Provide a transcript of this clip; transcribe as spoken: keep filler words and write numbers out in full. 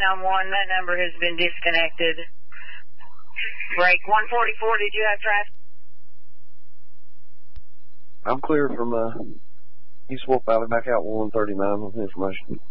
nine one, that number has been disconnected. Break one forty-four, did you have traffic? I'm clear from uh, East Wolf Valley back out one thirty-nine with information.